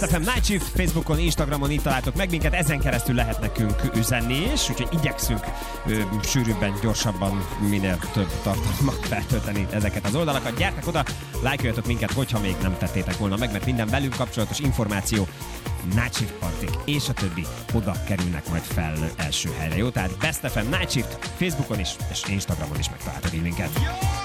Best FM Night Shift, Facebookon, Instagramon itt találtok meg minket, ezen keresztül lehet nekünk üzenni is, úgyhogy igyekszünk sűrűbben, gyorsabban, minél több tartalmat feltölteni ezeket az oldalakat. Gyertek oda, lájkoljatok minket, hogyha még nem tettétek volna meg, mert minden velünk kapcsolatos információ, Night Shift partik és a többi oda kerülnek majd fel első helyre. Jó, tehát Best FM Night Shift, Facebookon is és Instagramon is megtaláltok így minket.